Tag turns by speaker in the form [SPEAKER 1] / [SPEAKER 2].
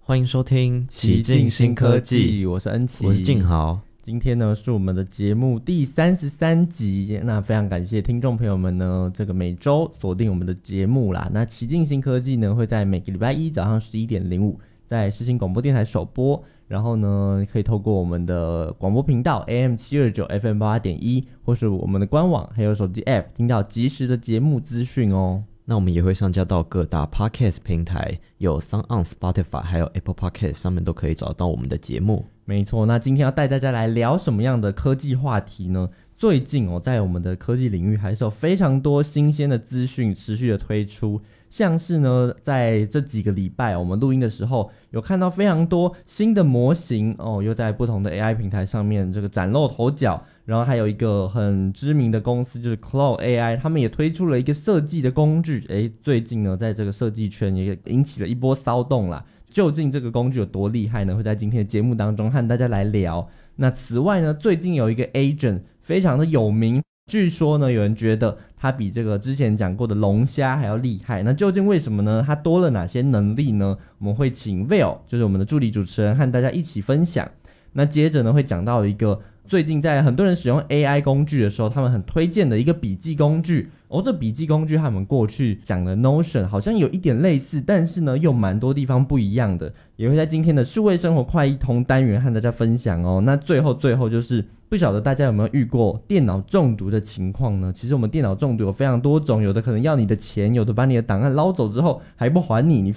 [SPEAKER 1] 欢迎收听
[SPEAKER 2] 奇境新科技，我是恩奇，
[SPEAKER 1] 我是静豪。
[SPEAKER 2] 今天呢是我们的节目第33集，那非常感谢听众朋友们呢，这个每周锁定我们的节目啦。那奇境新科技呢会在每个礼拜一早上11:05在世新广播电台首播，然后呢可以透过我们的广播频道 AM729 FM88.1 或是我们的官网还有手机 App 听到即时的节目资讯哦。
[SPEAKER 1] 那我们也会上架到各大 Podcast 平台，有 SoundOn、Spotify 还有 Apple Podcast 上面都可以找到我们的节目。
[SPEAKER 2] 没错，那今天要带大家来聊什么样的科技话题呢？最近在我们的科技领域还是有非常多新鲜的资讯持续的推出，像是呢在这几个礼拜我们录音的时候有看到非常多新的模型又在不同的 AI 平台上面这个崭露头角，然后还有一个很知名的公司就是 Claude AI， 他们也推出了一个设计的工具，最近呢在这个设计圈也引起了一波骚动啦。究竟这个工具有多厉害呢？会在今天的节目当中和大家来聊。那此外呢，最近有一个 agent 非常的有名，据说呢有人觉得它比这个之前讲过的龙虾还要厉害。那究竟为什么呢？它多了哪些能力呢？我们会请 Will 就是我们的助理主持人和大家一起分享。那接着呢会讲到一个最近在很多人使用 AI 工具的时候他们很推荐的一个笔记工具这笔记工具和我们过去讲的 Notion 好像有一点类似，但是呢又蛮多地方不一样的，也会在今天的数位生活快一通单元和大家分享那最后就是不晓得大家有没有遇过电脑中毒的情况呢？其实我们电脑中毒有非常多种，有的可能要你的钱，有的把你的档案捞走之后还不还你